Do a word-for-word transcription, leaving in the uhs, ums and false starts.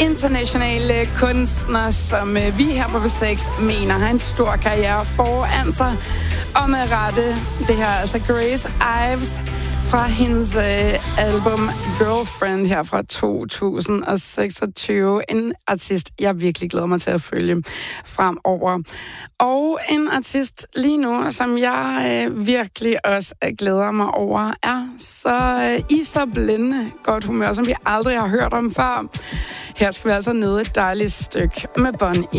internationale kunstner, som vi her på V seks mener har en stor karriere foran sig. Og med rette, det her altså Grace Ives fra hendes øh, album Girlfriend her fra to tusind og seksogtyve. En artist, jeg virkelig glæder mig til at følge fremover. Og en artist lige nu, som jeg øh, virkelig også glæder mig over, er så øh, i så blændende godt humør, som vi aldrig har hørt om før. Her skal vi altså nyde et dejligt stykke med Bon